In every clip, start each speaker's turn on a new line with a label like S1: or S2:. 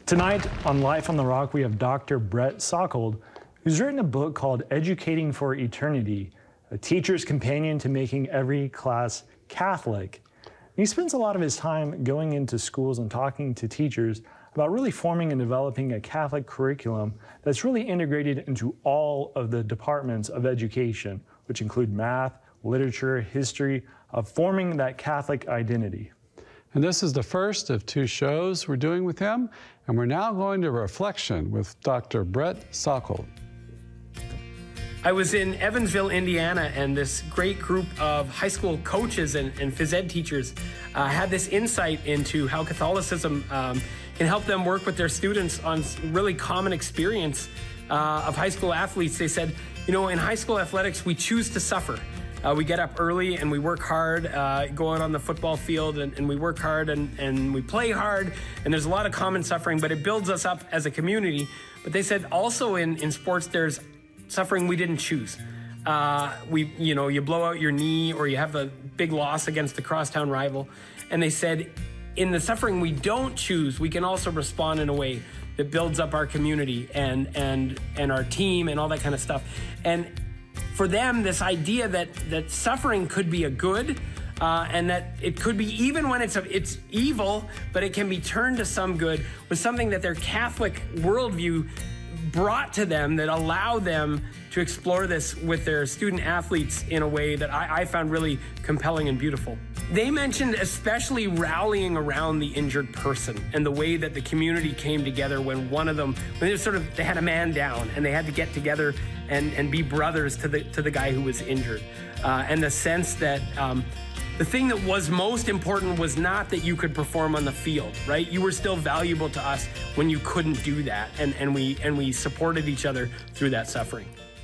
S1: Tonight on Life on the Rock, we have Dr. Brett Sockold, who's written a book called Educating for Eternity, a teacher's companion to making every class Catholic. He spends a lot of his time going into schools and talking to teachers about really forming and developing a Catholic curriculum that's really integrated into all of the departments of education, which include math, literature, history, of forming that Catholic identity.
S2: And this is the first of two shows we're doing with him, and we're now going to Reflection with Dr. Brett Sockold.
S3: I was in Evansville, Indiana, and this great group of high school coaches and phys ed teachers had this insight into how Catholicism can help them work with their students on really common experience of high school athletes. They said, you know, in high school athletics, we choose to suffer. We get up early and we work hard, go out on the football field and we work hard and we play hard, and there's a lot of common suffering, but it builds us up as a community. But they said also in sports there's suffering we didn't choose. You blow out your knee or you have a big loss against the crosstown rival. And they said in the suffering we don't choose, we can also respond in a way that builds up our community and our team and all that kind of stuff. And for them, this idea that suffering could be a good, and that it could be, even when it's evil, but it can be turned to some good, was something that their Catholic worldview brought to them that allowed them to explore this with their student athletes in a way that I found really compelling and beautiful. They mentioned especially rallying around the injured person and the way that the community came together when they had a man down and they had to get together and be brothers to the guy who was injured. And the sense that the thing that was most important was not that you could perform on the field, right? You were still valuable to us when you couldn't do that, and we supported each other through that suffering.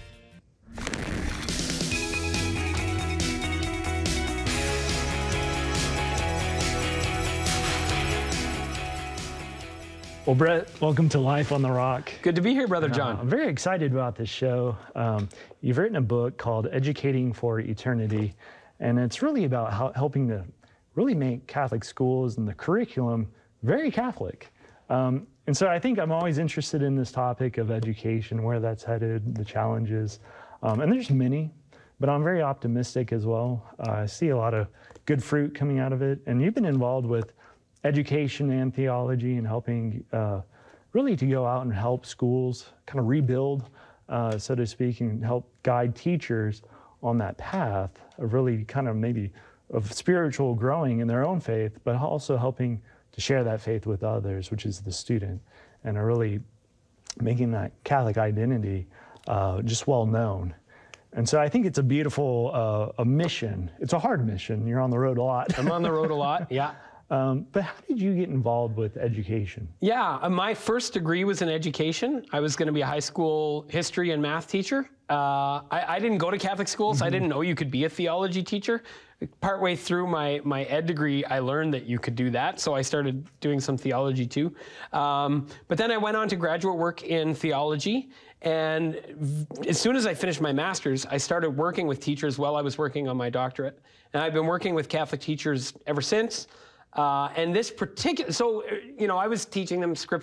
S1: Well, Brett, welcome to Life on the Rock.
S3: Good to be here, Brother John.
S1: I'm very excited about this show. You've written a book called Educating for Eternity, and it's really about helping to really make Catholic schools and the curriculum very Catholic. And so I think I'm always interested in this topic of education, where that's headed, the challenges. And there's many, but I'm very optimistic as well. I see a lot of good fruit coming out of it. And you've been involved with education and theology and helping really to go out and help schools kind of rebuild, so to speak, and help guide teachers on that path of really kind of maybe of spiritual growing in their own faith, but also helping to share that faith with others, which is the student, and are really making that Catholic identity just well known. And so I think it's a beautiful a mission. It's a hard mission. You're on the road a lot.
S3: I'm on the road a lot, yeah.
S1: But how did you get involved with education?
S3: Yeah, my first degree was in education. I was going to be a high school history and math teacher. I didn't go to Catholic school, so I didn't know you could be a theology teacher. Partway through my ed degree, I learned that you could do that, so I started doing some theology too. But then I went on to graduate work in theology, and as soon as I finished my master's, I started working with teachers while I was working on my doctorate. And I've been working with Catholic teachers ever since. And this particular, I was teaching them scripture